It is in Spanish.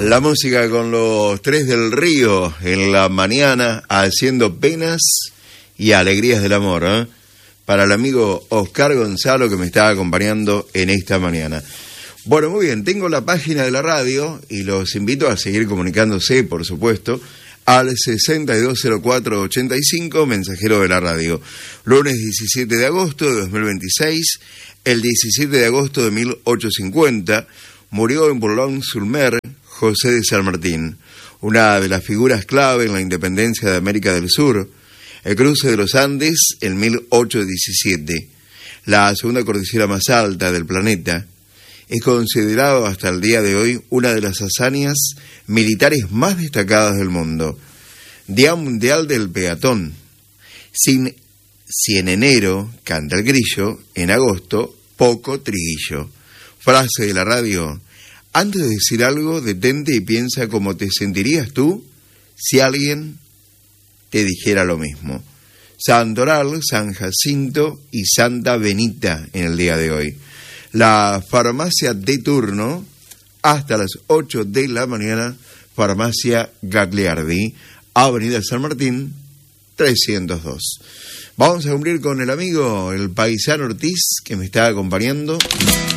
La música con los Tres del Río en la mañana, haciendo penas y alegrías del amor, ¿eh? Para el amigo Oscar Gonzalo que me está acompañando en esta mañana. Bueno, muy bien, tengo la página de la radio y los invito a seguir comunicándose, por supuesto, al 620485, mensajero de la radio. Lunes 17 de agosto de 2026, el 17 de agosto de 1850, murió en Boulogne-sur-Mer José de San Martín, una de las figuras clave en la independencia de América del Sur, el cruce de los Andes en 1817, la segunda cordillera más alta del planeta. Es considerado hasta el día de hoy una de las hazañas militares más destacadas del mundo. Día Mundial del Peatón. Si en enero canta el grillo, en agosto poco triguillo. Frase de la radio: antes de decir algo, detente y piensa cómo te sentirías tú si alguien te dijera lo mismo. Santoral, San Jacinto y Santa Benita en el día de hoy. La farmacia de turno hasta las 8 de la mañana, Farmacia Gagliardi, Avenida San Martín, 302. Vamos a cumplir con el amigo, el paisano Ortiz, que me está acompañando.